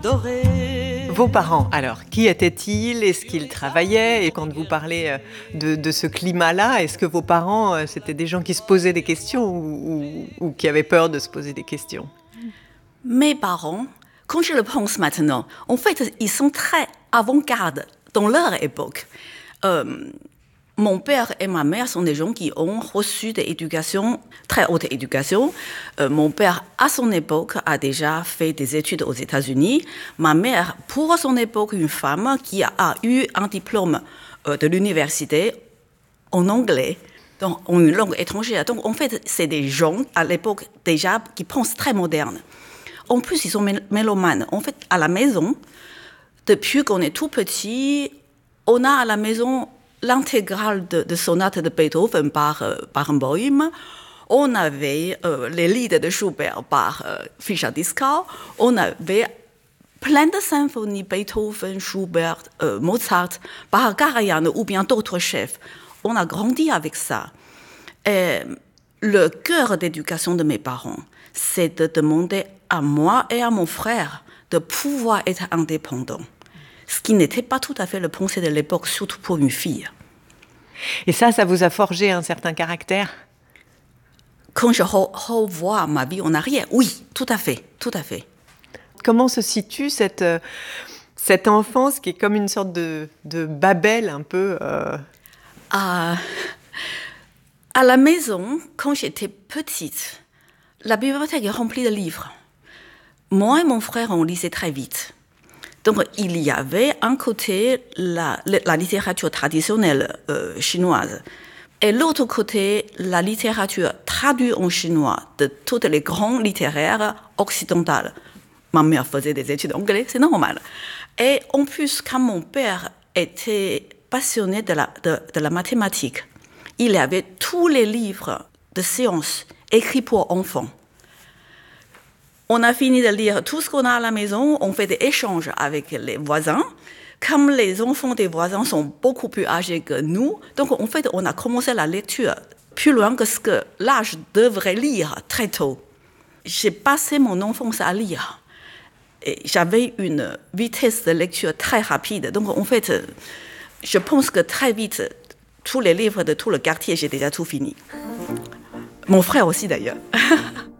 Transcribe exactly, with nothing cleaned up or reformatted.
Vos parents, alors, qui étaient-ils? Est-ce qu'ils travaillaient? Et quand vous parlez de, de ce climat-là, est-ce que vos parents, c'était des gens qui se posaient des questions ou, ou, ou qui avaient peur de se poser des questions? Mes parents, quand je le pense maintenant, en fait, ils sont très avant-garde dans leur époque. Euh, mon père et ma mère sont des gens qui ont reçu des éducations, très haute éducation. Euh, mon père, à son époque, a déjà fait des études aux États-Unis. Ma mère, pour son époque, une femme qui a, a eu un diplôme euh, de l'université en anglais, donc en une langue étrangère. Donc, en fait, c'est des gens, à l'époque, déjà, qui pensent très moderne. En plus, ils sont mélomanes. En fait, à la maison, depuis qu'on est tout petit, on a à la maison l'intégrale de, de sonates de Beethoven par euh, Barenboim. On avait euh, les lieds de Schubert par euh, Fischer-Dieskau. On avait plein de symphonies, Beethoven, Schubert, euh, Mozart, par Karajan ou bien d'autres chefs. On a grandi avec ça. Et le cœur d'éducation de mes parents, c'est de demander à moi et à mon frère de pouvoir être indépendants. Ce qui n'était pas tout à fait le pensée de l'époque, surtout pour une fille. Et ça, ça vous a forgé un certain caractère? Quand je re- revois ma vie en arrière, oui, tout à fait, tout à fait. Comment se situe cette, euh, cette enfance qui est comme une sorte de, de Babel un peu euh... à, à la maison, quand j'étais petite, la bibliothèque est remplie de livres. Moi et mon frère, on lisait très vite. Donc, il y avait un côté la, la littérature traditionnelle euh, chinoise et l'autre côté la littérature traduite en chinois de toutes les grands littéraires occidentales. Ma mère faisait des études anglais, c'est normal. Et en plus, quand mon père était passionné de la, de, de la mathématique, il avait tous les livres de sciences écrits pour enfants. On a fini de lire tout ce qu'on a à la maison, on fait des échanges avec les voisins. Comme les enfants des voisins sont beaucoup plus âgés que nous, donc en fait, on a commencé la lecture plus loin que ce que l'âge devrait lire très tôt. J'ai passé mon enfance à lire. Et j'avais une vitesse de lecture très rapide. Donc en fait, je pense que très vite, tous les livres de tout le quartier, j'ai déjà tout fini. Mon frère aussi d'ailleurs.